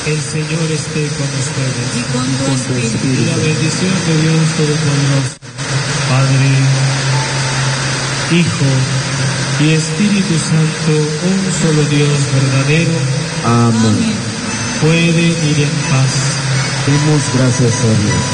El Señor esté con ustedes. Y con tu espíritu. Y la bendición de Dios Todopoderoso, Padre, Hijo y Espíritu Santo, un solo Dios verdadero. Amén. Puede ir en paz. Demos gracias a Dios.